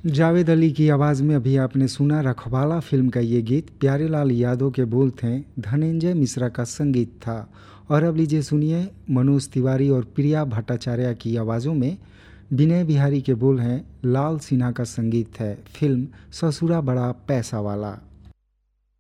जावेद अली की आवाज़ में अभी आपने सुना रखवाला फिल्म का ये गीत। प्यारेलाल यादव के बोल थे, धनंजय मिश्रा का संगीत था। और अब लीजिए सुनिए मनोज तिवारी और प्रिया भट्टाचार्य की आवाज़ों में विनय बिहारी के बोल हैं, लाल सिन्हा का संगीत है। फिल्म ससुरा बड़ा पैसा वाला।